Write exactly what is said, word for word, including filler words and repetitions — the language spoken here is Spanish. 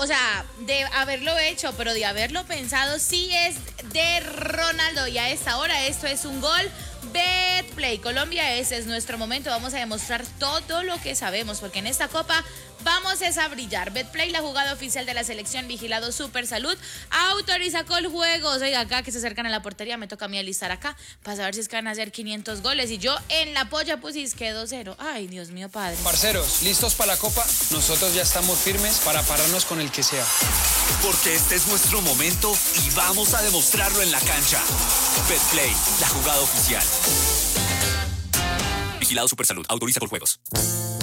o sea, de haberlo hecho, pero de haberlo pensado, sí es de Ronaldo. Y a esta hora esto es un gol. Betplay Colombia, ese es nuestro momento. Vamos a demostrar todo lo que sabemos, porque en esta copa vamos es a brillar. Betplay, la jugada oficial de la selección, vigilado Super Salud, autoriza con juegos. Oiga, acá que se acercan a la portería, me toca a mí alistar acá para saber si es que van a hacer quinientos goles. Y yo en la polla pues es que dos cero. Ay, Dios mío, padre. Parceros, ¿listos para la copa? Nosotros ya estamos firmes para pararnos con el que sea. Porque este es nuestro momento y vamos a demostrarlo en la cancha. Betplay, la jugada oficial. Vigilado Supersalud. Autoriza con juegos.